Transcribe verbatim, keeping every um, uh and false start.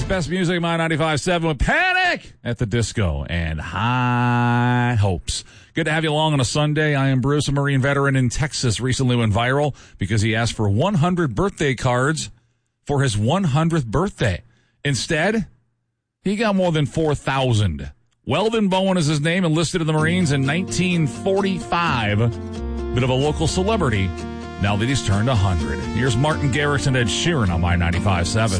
best music of my ninety-five point seven with Panic at the Disco and High Hopes. Good to have you along on a Sunday. I am Bruce, a Marine veteran in Texas, recently went viral because he asked for one hundred birthday cards for his one hundredth birthday. Instead, he got more than four thousand. Weldon Bowen is his name, enlisted in the Marines in nineteen forty-five. Bit of a local celebrity now that he's turned one hundred. Here's Martin Garrix and Ed Sheeran on my ninety-five point seven.